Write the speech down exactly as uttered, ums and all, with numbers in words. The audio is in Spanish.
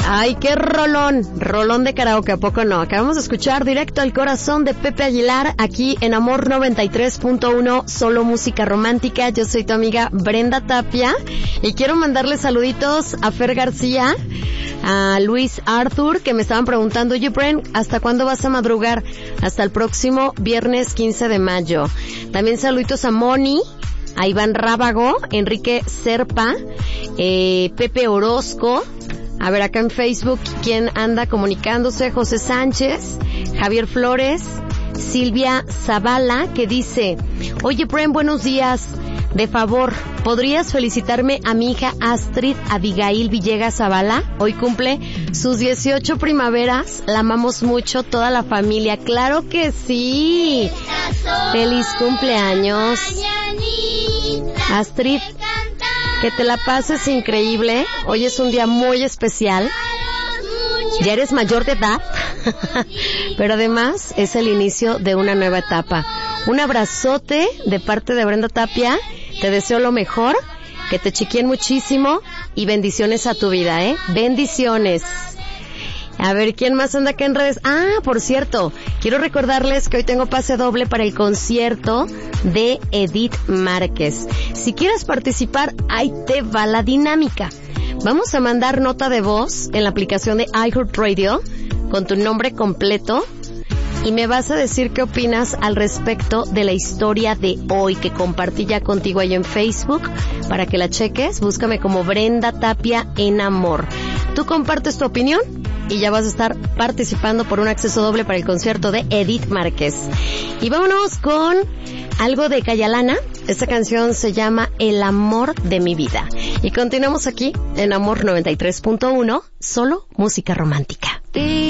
Ay, qué rolón, rolón de karaoke, ¿a poco no? Acabamos de escuchar Directo al Corazón de Pepe Aguilar, aquí en Amor noventa y tres punto uno, solo música romántica. Yo soy tu amiga Brenda Tapia y quiero mandarle saluditos a Fer García, a Luis Arthur, que me estaban preguntando, oye, Bren, ¿hasta cuándo vas a madrugar? Hasta el próximo viernes quince de mayo. También saluditos a Moni, a Iván Rábago, Enrique Serpa, eh, Pepe Orozco. A ver, acá en Facebook, ¿quién anda comunicándose? José Sánchez, Javier Flores, Silvia Zavala, que dice, oye, Bren, buenos días. De favor, ¿podrías felicitarme a mi hija Astrid Abigail Villegas Zavala? Hoy cumple sus dieciocho primaveras. La amamos mucho, toda la familia. ¡Claro que sí! ¡Feliz cumpleaños! Astrid, que te la pases increíble. Hoy es un día muy especial. Ya eres mayor de edad, pero además es el inicio de una nueva etapa. Un abrazote de parte de Brenda Tapia. Te deseo lo mejor, que te chiquien muchísimo y bendiciones a tu vida, ¿eh? Bendiciones. A ver, ¿quién más anda acá en redes? Ah, por cierto, quiero recordarles que hoy tengo pase doble para el concierto de Edith Márquez. Si quieres participar, ahí te va la dinámica. Vamos a mandar nota de voz en la aplicación de iHeartRadio con tu nombre completo y me vas a decir qué opinas al respecto de la historia de hoy que compartí ya contigo ahí en Facebook. Para que la cheques, búscame como Brenda Tapia en Amor. Tú compartes tu opinión y ya vas a estar participando por un acceso doble para el concierto de Edith Márquez. Y vámonos con algo de Cayalana. Esta canción se llama El amor de mi vida. Y continuamos aquí en Amor noventa y tres punto uno, solo música romántica.